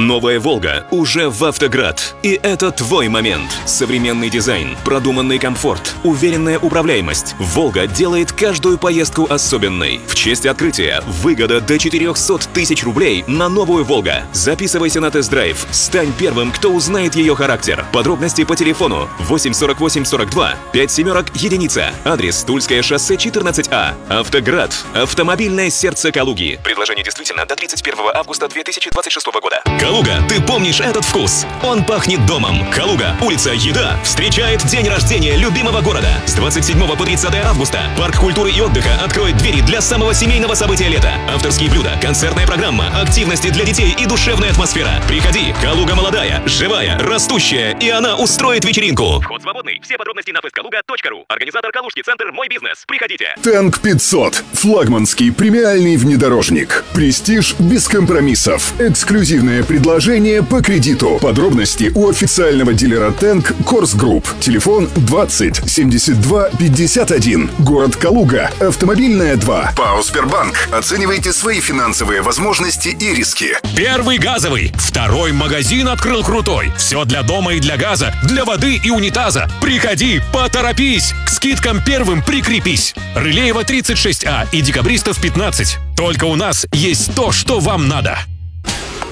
Новая «Волга» уже в «Автоград». И это твой момент. Современный дизайн, продуманный комфорт, уверенная управляемость. «Волга» делает каждую поездку особенной. В честь открытия выгода до 400 тысяч рублей на новую «Волга». Записывайся на тест-драйв. Стань первым, кто узнает ее характер. Подробности по телефону 848 42 5 семерок единица. Адрес: Тульское шоссе 14А. «Автоград». Автомобильное сердце Калуги. Предложение действительно до 31 августа 2026 года. Калуга, ты помнишь этот вкус? Он пахнет домом. Калуга, улица Еда, встречает день рождения любимого города. С 27 по 30 августа Парк культуры и отдыха откроет двери для самого семейного события лета. Авторские блюда, концертная программа, активности для детей и душевная атмосфера. Приходи, Калуга молодая, живая, растущая, и она устроит вечеринку. Вход свободный. Все подробности на festkaluga.ru. Организатор Калужский центр «Мой бизнес». Приходите. Тэнк 500. Флагманский премиальный внедорожник. Престиж без компромиссов. Эксклюзивное предложение по кредиту. Подробности у официального дилера Тэнк Корс Групп. Телефон 20 72 51. Город Калуга. Автомобильная 2. ПАО «Сбербанк». Оценивайте свои финансовые возможности и риски. Первый газовый. Второй магазин открыл крутой. Все для дома и для газа, для воды и унитаза. Приходи, поторопись. К скидкам первым прикрепись. Рылеева 36А и Декабристов 15. Только у нас есть то, что вам надо.